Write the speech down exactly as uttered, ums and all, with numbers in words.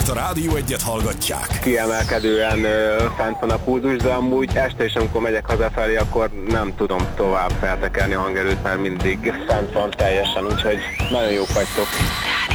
a Rádió Egyet hallgatják. Kiemelkedően ö, fent van a pulzus, de amúgy este is, amikor megyek hazafelé, akkor nem tudom tovább feltekerni a hangerőt, mert mindig fent van teljesen, úgyhogy nagyon jók vagytok.